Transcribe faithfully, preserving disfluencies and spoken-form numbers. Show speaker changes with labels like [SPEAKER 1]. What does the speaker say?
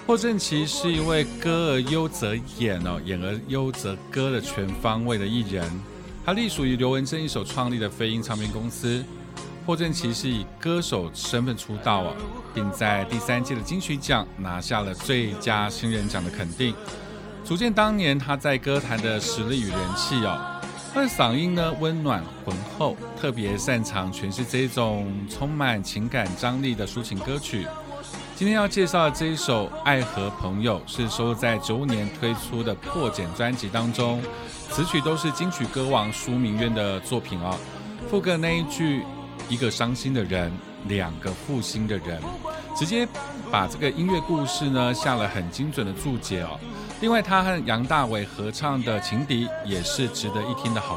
[SPEAKER 1] 霍正奇是一位歌而优则演哦，演而优则歌的全方位的艺人。他隶属于刘文正一手创立的飞鹰唱片公司。霍正奇是以歌手身份出道哦，并在第三届的金曲奖拿下了最佳新人奖的肯定，足见当年他在歌坛的实力与人气哦。他的嗓音呢温暖浑厚，特别擅长诠释这种充满情感张力的抒情歌曲。今天要介绍的这一首《爱和朋友》是收录在九五年推出的破茧专辑当中，词曲都是金曲歌王舒明渊的作品哦。副歌那一句“一个伤心的人，两个负心的人”，直接把这个音乐故事呢下了很精准的注解哦。另外，他和杨大伟合唱的《情敌》也是值得一听的好